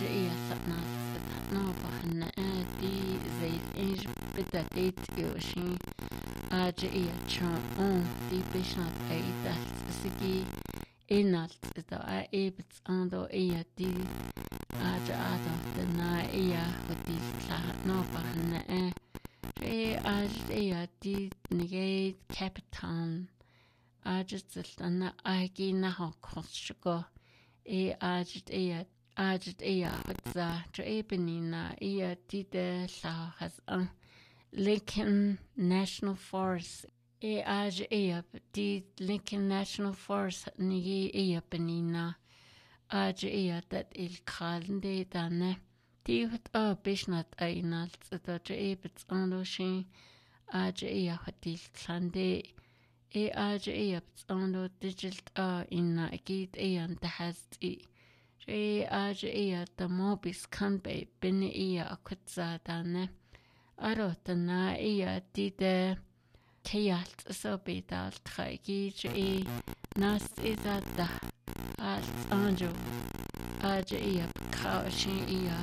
إيه ثقنا ثقنا بحنا دي زي إيش بدأت يوشين إيه شون دي بيشنا أي تحسسكي إنال إذا إيه بتصندو إيه دي آدم دنا إيه ودي ثقنا بحنا إيه إيه دي نجيت كابتن أنا أجي نهار كوشكو إيه إيه هذا جاي بنينا إيه تيدا ساحز Lincoln National Forest إيه إيه دي Lincoln National Forest نيجي إيه بنينا إيه تات الكالندي دانا دي هت بيشنات أينا تدا جاي بتصانوشين إيه هدي الكالندي إيه بتصانو ديجلت إنا أكيد إيه انتحست إيه تموبيس كان بني إيه أكتزا دانا أروتنا إيه ديدا كيالت صوبي دالت خايكي ناس إذا ده أنجو إيه بكاوشين إيه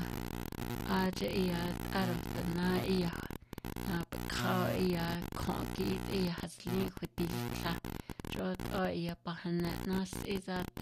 أروتنا إيه بكاو إيه كونكيد إيه حسلين خدي لتلا جوت إيه بحنا ناس إذا